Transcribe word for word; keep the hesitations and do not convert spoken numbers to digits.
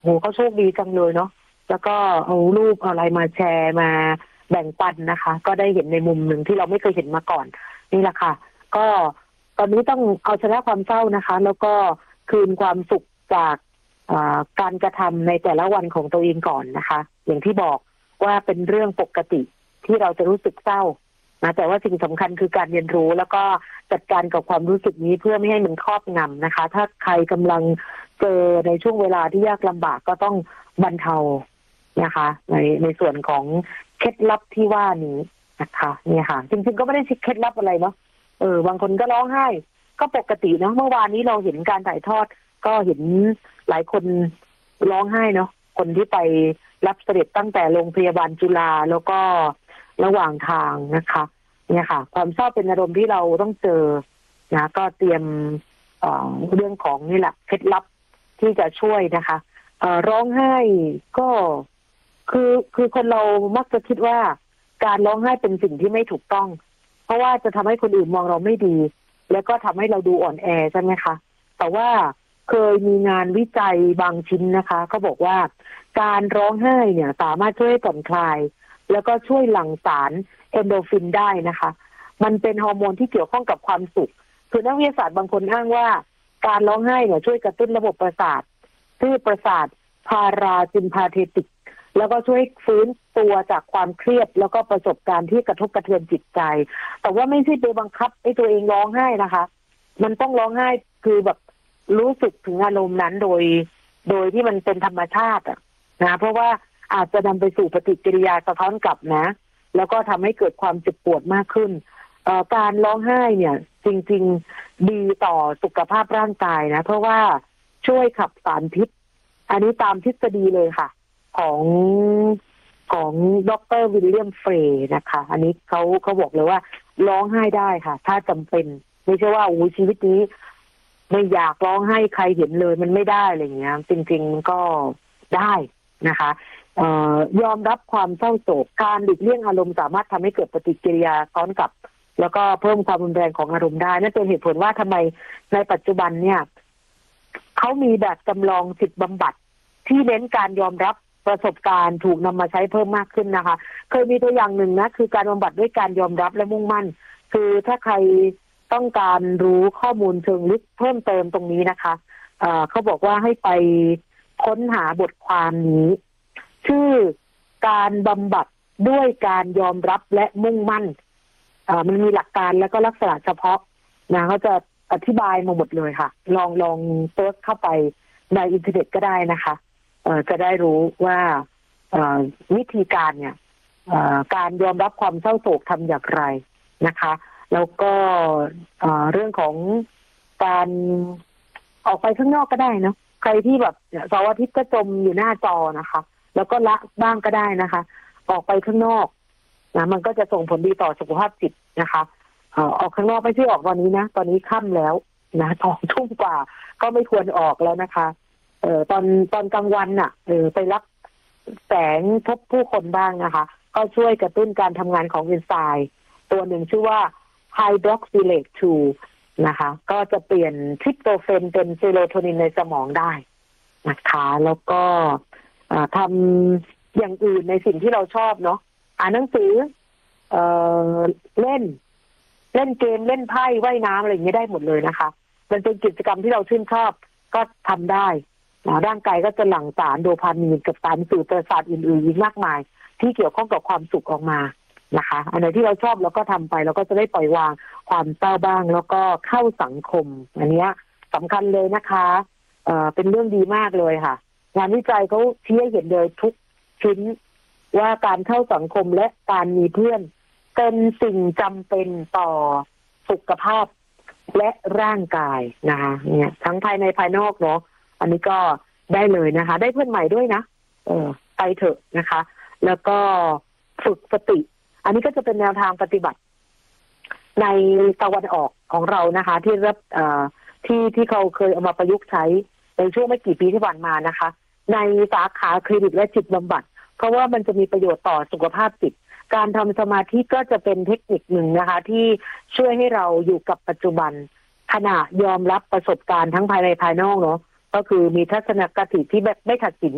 โหเขาโชคดีจังเลยเนาะแล้วก็เอารูปอะไรมาแชร์มาแบ่งปันนะคะก็ได้เห็นในมุมหนึ่งที่เราไม่เคยเห็นมาก่อนนี่แหละค่ะก็ตอนนี้ต้องเอาชนะความเศร้านะคะแล้วก็คืนความสุขจากการกระทำในแต่ละวันของตัวเองก่อนนะคะอย่างที่บอกว่าเป็นเรื่องปกติที่เราจะรู้สึกเศร้านะแต่ว่าสิ่งสำคัญคือการเรียนรู้แล้วก็จัดการกับความรู้สึกนี้เพื่อไม่ให้มันครอบงำนะคะถ้าใครกำลังเจอในช่วงเวลาที่ยากลำบากก็ต้องบรรเทานะคะในในส่วนของเคล็ดลับที่ว่านี้นะคะเนี่ยค่ะจริงๆก็ไม่ได้เคล็ดลับอะไรเนาะเออบางคนก็ร้องไห้ก็ปกติเนาะเมื่อวานนี้เราเห็นการถ่ายทอดก็เห็นหลายคนร้องไห้เนาะคนที่ไปรับเสด็จตั้งแต่โรงพยาบาลจุฬาแล้วก็ระหว่างทางนะคะเนี่ยค่ะความเศร้าเป็นอารมณ์ที่เราต้องเจอนะก็เตรียมเอ่อเรื่องของนี่แหละเคล็ดลับที่จะช่วยนะคะเอ่อร้องไห้ก็คือคือคนเรามักจะคิดว่าการร้องไห้เป็นสิ่งที่ไม่ถูกต้องเพราะว่าจะทำให้คนอื่นมองเราไม่ดีแล้วก็ทำให้เราดูอ่อนแอใช่ไหมคะแต่ว่าเคยมีงานวิจัยบางชิ้นนะคะเขาบอกว่าการร้องไห้เนี่ยสามารถช่วยผ่อนคลายแล้วก็ช่วยหลั่งสารเอนโดรฟินได้นะคะมันเป็นฮอร์โมนที่เกี่ยวข้องกับความสุขคือนักวิทยาศาสตร์บางคนอ้างว่าการร้องไห้เนี่ยช่วยกระตุ้นระบบประสาทที่ประสาทพาราซิมพาเทติกแล้วก็ช่วยฟื้นตัวจากความเครียดแล้วก็ประสบการณ์ที่กระทบกระเทือนจิตใจแต่ว่าไม่ใช่ไปบังคับให้ตัวเองร้องไห้นะคะมันต้องร้องไห้คือแบบรู้สึกถึงอารมณ์นั้นโดยโดยที่มันเป็นธรรมชาติอะนะเพราะว่าอาจจะนำไปสู่ปฏิกิริยาสะท้อนกลับนะแล้วก็ทำให้เกิดความเจ็บปวดมากขึ้นเอ่อการร้องไห้เนี่ยจริงๆดีต่อสุขภาพร่างกายนะเพราะว่าช่วยขับสารพิษอันนี้ตามทฤษฎีเลยค่ะของของดร.วิลเลียมเฟรย์นะคะอันนี้เขาเขาบอกเลยว่าร้องไห้ได้ค่ะถ้าจำเป็นไม่ใช่ว่าโอ้ชีวิตนี้ไม่อยากร้องไห้ใครเห็นเลยมันไม่ได้อะไรอย่างเงี้ยจริงๆก็ได้นะคะเอ่อยอมรับความเศร้าโศกการหลีกเลี่ยงอารมณ์สามารถทำให้เกิดปฏิกิริยาซ้อนกลับแล้วก็เพิ่มความรุนแรงของอารมณ์ได้นั่นเป็นเหตุผลว่าทำไมในปัจจุบันเนี่ยเขามีแบบจำลองจิตบำบัดที่เน้นการยอมรับประสบการณ์ถูกนำมาใช้เพิ่มมากขึ้นนะคะเคยมีตัวอย่างหนึ่งนะคือการบำบัดด้วยการยอมรับและมุ่งมั่นคือถ้าใครต้องการรู้ข้อมูลเชิงลึกเพิ่มเติมตรงนี้นะคะเอ่อเขาบอกว่าให้ไปค้นหาบทความนี้ชื่อการบำบัดด้วยการยอมรับและมุ่งมั่นอ่ามันมีหลักการแล้วก็ลักษณะเฉพาะนะเขาจะอธิบายมาหมดเลยค่ะลองลองเซิร์ชเข้าไปในอินเทอร์เน็ตก็ได้นะคะเอ่อจะได้รู้ว่าเอ่อวิธีการเนี่ยเอ่อการยอมรับความเศร้าโศกทำอย่างไรนะคะแล้วก็เอ่อเรื่องของการออกไปข้างนอกก็ได้เนาะใครที่แบบเสาร์อาทิตย์ก็จมอยู่หน้าจอนะคะแล้วก็ละบ้างก็ได้นะคะออกไปข้างนอกนะมันก็จะส่งผลดีต่อสุขภาพจิตนะคะเอ่อออกข้างนอกไม่ใช่ออกตอนนี้นะตอนนี้ค่ำแล้วนะสองทุ่มกว่าก็ไม่ควรออกแล้วนะคะเอ่อตอนตอนกลางวันน่ะเออไปรับแสงพบผู้คนบ้างนะคะก็ช่วยกระตุ้นการทำงานของเอนไซม์ตัวหนึ่งชื่อว่า hydroxylase ทู นะคะก็จะเปลี่ยนทริปโตเฟนเป็นเซโรโทนินในสมองได้นะคะแล้วก็ทำอย่างอื่นในสิ่งที่เราชอบเนาะอ่านหนังสือเอ่อเล่นเล่นเกมเล่นไพ่ว่ายน้ำอะไรอย่างเงี้ยได้หมดเลยนะคะมันเป็นกิจกรรมที่เราชื่นชอบก็ทำได้นะร่างกายก็จะหลั่งสารโดพามีนกับสารสื่อประสาทอื่นๆอีกมากมายที่เกี่ยวข้องกับความสุขออกมานะคะอันไหนที่เราชอบเราก็ทำไปเราก็จะได้ปล่อยวางความเศร้าบ้างแล้วก็เข้าสังคมอันนี้สำคัญเลยนะคะเอ่อเป็นเรื่องดีมากเลยค่ะงานวิจัยเขาชี้ให้เห็นเลยทุกชิ้นว่าการเข้าสังคมและการมีเพื่อนเป็นสิ่งจำเป็นต่อสุขภาพและร่างกายนะคะเนี่ยทั้งภายในภายนอกเนาะอันนี้ก็ได้เลยนะคะได้เพื่อนใหม่ด้วยนะเออไปเถอะนะคะแล้วก็ฝึกสติอันนี้ก็จะเป็นแนวทางปฏิบัติในตะวันออกของเรานะคะที่รับที่ที่เขาเคยเอามาประยุกต์ใช้ในช่วงไม่กี่ปีที่ผ่านมานะคะในสาขาคลินิกและจิตบำบัดเพราะว่ามันจะมีประโยชน์ต่อสุขภาพจิตการทำสมาธิก็จะเป็นเทคนิคหนึ่งนะคะที่ช่วยให้เราอยู่กับปัจจุบันขณะยอมรับประสบการณ์ทั้งภายในภายนอกเนาะก็คือมีทัศนคติที่แบบไม่ขัดขืน